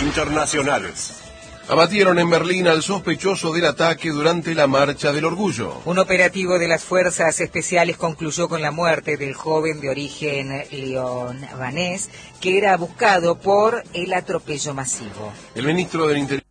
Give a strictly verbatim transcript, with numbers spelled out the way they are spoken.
internacionales. Abatieron en Berlín al sospechoso del ataque durante la Marcha del Orgullo. Un operativo de las fuerzas especiales concluyó con la muerte del joven de origen leonés que era buscado por el atropello masivo. El ministro del Interior